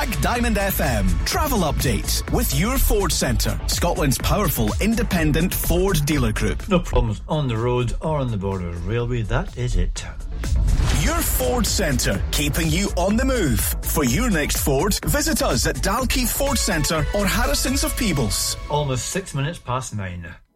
Black Diamond FM travel update with your Ford Centre, Scotland's powerful independent Ford dealer group. No problems on the road or on the border railway, that is it. Your Ford Centre, keeping you on the move. For your next Ford, visit us at Dalkeith Ford Centre or Harrison's of Peebles. Almost 6 minutes past 9.